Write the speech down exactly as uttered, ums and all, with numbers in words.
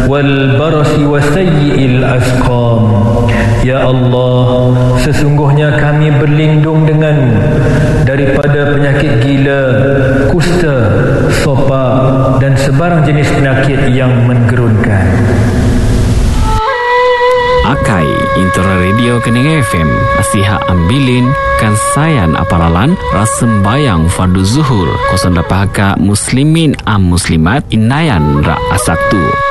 والبرص وسيء الأسقام. Ya Allah, sesungguhnya kami berlindung denganmu daripada penyakit gila, kusta, sopak dan sebarang jenis penyakit yang menggerunkan. Akai Intera Radio Kening F M Nasihat Ambilin Kan Sayan Aparalan Rasembayang Fardu Zuhur Kosong Dapahaka Muslimin Am Muslimat Inayan Ra Asaktu